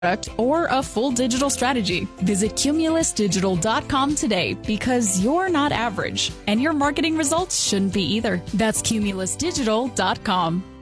or a full digital strategy. Visit cumulusdigital.com today because you're not average and your marketing results shouldn't be either. That's cumulusdigital.com.